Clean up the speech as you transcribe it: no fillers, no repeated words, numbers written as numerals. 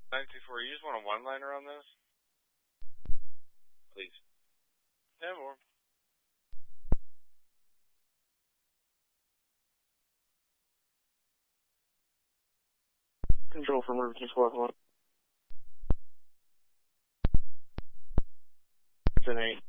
924, you just want a one-liner on this? Please. 10 more. Control from River King Squad 1. It's an 8.